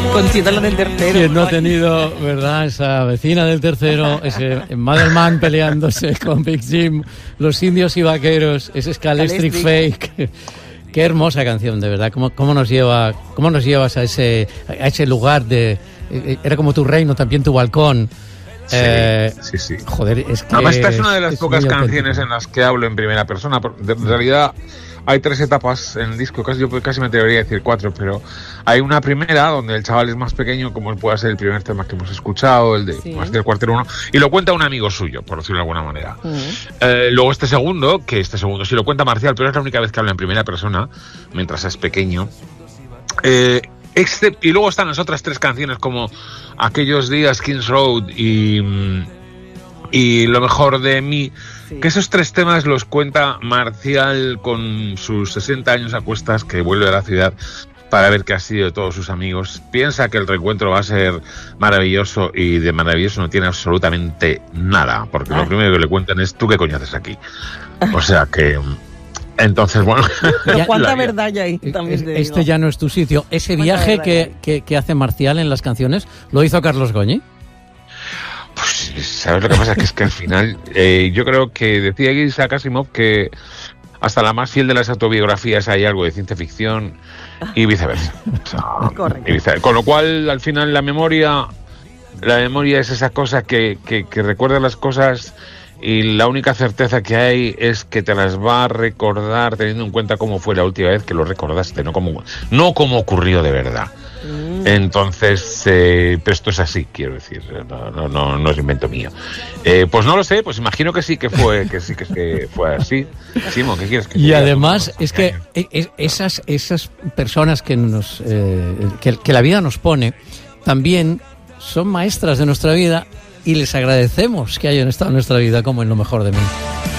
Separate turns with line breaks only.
Conchita la del tercero.
¿Quién no ha tenido, verdad, esa vecina del tercero, ese Madelman peleándose con Big Jim, los indios y vaqueros, ese Scalestric Fake? Qué hermosa canción, de verdad. ¿Cómo nos llevas a ese lugar de... Era como tu reino, también tu balcón.
Sí.
Joder, es que...
Además, esta es una de las pocas canciones en las que hablo en primera persona. En realidad hay 3 etapas en el disco, yo casi me atrevería a decir 4, pero hay una primera donde el chaval es más pequeño, como puede ser el primer tema que hemos escuchado, el de más del Cuarteto 1, y lo cuenta un amigo suyo, por decirlo de alguna manera. Luego este segundo sí lo cuenta Marcial, pero es la única vez que habla en primera persona, mientras es pequeño. Y luego están las otras 3 canciones, como Aquellos días, Kings Road y Lo mejor de mí, que esos 3 temas los cuenta Marcial con sus 60 años a cuestas, que vuelve a la ciudad para ver qué ha sido de todos sus amigos. Piensa que el reencuentro va a ser maravilloso, y de maravilloso no tiene absolutamente nada, porque lo primero que le cuentan es: ¿tú qué coño haces aquí? O sea que... Entonces, bueno...
Pero cuánta verdad hay ahí, también te digo.
Ya no es tu sitio. Ese viaje que hace Marcial en las canciones, ¿lo hizo Carlos Goñi?
Pues, ¿sabes lo que pasa? Es que al final, yo creo que decía Isaac Asimov que hasta la más fiel de las autobiografías hay algo de ciencia ficción, y viceversa.
Correcto.
Con lo cual, al final, la memoria es esa cosa que recuerda las cosas, y la única certeza que hay es que te las va a recordar teniendo en cuenta cómo fue la última vez que lo recordaste, no como ocurrió de verdad. Entonces, pero esto es así, quiero decir, no es invento mío. Pues no lo sé, pues imagino que sí que fue así. Simo, ¿qué quieres que
y diga? Además es que esas personas que que la vida nos pone también son maestras de nuestra vida, y les agradecemos que hayan estado en nuestra vida, como en Lo mejor de mí.